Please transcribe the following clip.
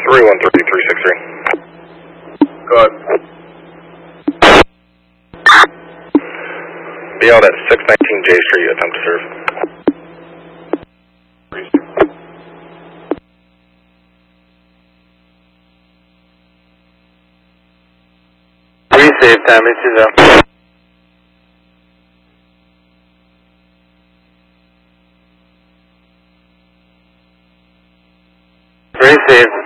313-363. Go ahead. Be out at 619 J Street, attempt to serve. Save time, this is up. Very safe.